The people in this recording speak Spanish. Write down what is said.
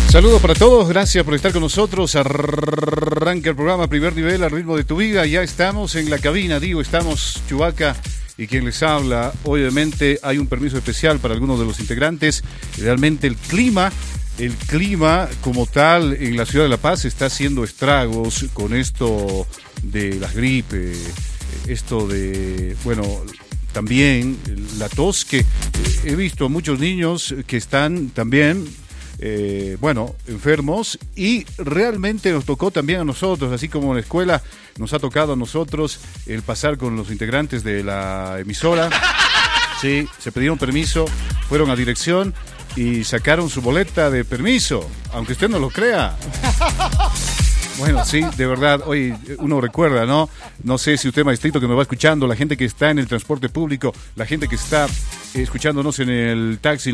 Saludos para todos, gracias por estar con nosotros. Arranca el programa Primer Nivel al ritmo de tu vida. Ya estamos en la cabina, estamos Chubaca y quien les habla. Obviamente hay un permiso especial para algunos de los integrantes. Realmente el clima como tal en la ciudad de La Paz está haciendo estragos con esto de las gripes, esto de, bueno, también la tos, que he visto muchos niños que están también enfermos, y realmente nos tocó también a nosotros, así como en la escuela nos ha tocado a nosotros el pasar con los integrantes de la emisora. Sí, se pidieron permiso, fueron a dirección y sacaron su boleta de permiso, aunque usted no lo crea. Bueno, sí, de verdad, hoy uno recuerda, ¿no? No sé si usted, maestrito, que me va escuchando, la gente que está en el transporte público, la gente que está escuchándonos en el taxi,